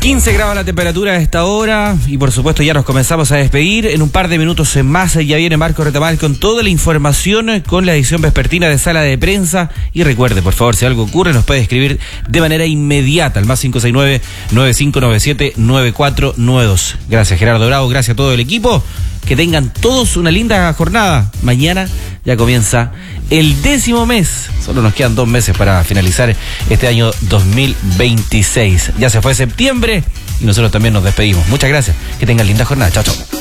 15 grados la temperatura a esta hora y por supuesto ya nos comenzamos a despedir. En un par de minutos en más ya viene Marco Retamal con toda la información, con la edición vespertina de Sala de Prensa. Y recuerde, por favor, si algo ocurre nos puede escribir de manera inmediata al más 569-9597-9492. Gracias Gerardo Bravo, gracias a todo el equipo. Que tengan todos una linda jornada. Mañana ya comienza el 10º mes. Solo nos quedan 2 meses para finalizar este año 2026. Ya se fue septiembre y nosotros también nos despedimos. Muchas gracias. Que tengan linda jornada. Chao, chao.